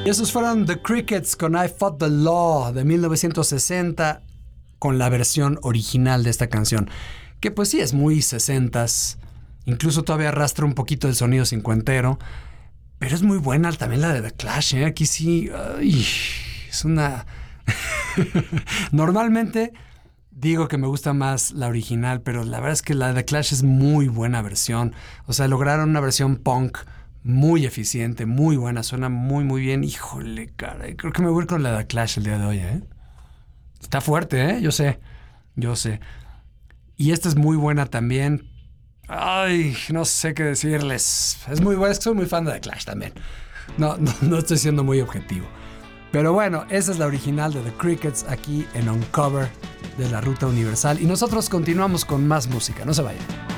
Y esos fueron The Crickets con I Fought the Law de 1960 con la versión original de esta canción, que pues sí es muy 60s, incluso todavía arrastra un poquito el sonido cincuentero, pero es muy buena también la de The Clash, ¿eh? Aquí sí, ay, es una... Normalmente digo que me gusta más la original, pero la verdad es que la de The Clash es muy buena versión. O sea, lograron una versión punk muy eficiente, muy buena, suena muy, muy bien. Híjole, caray, creo que me voy a ir con la de The Clash el día de hoy, ¿eh? Está fuerte, ¿eh? Yo sé. Y esta es muy buena también. Ay, no sé qué decirles. Es muy buena, es que soy muy fan de The Clash también. No estoy siendo muy objetivo. Pero bueno, esa es la original de The Crickets aquí en Uncover de la Ruta Universal. Y nosotros continuamos con más música. No se vayan.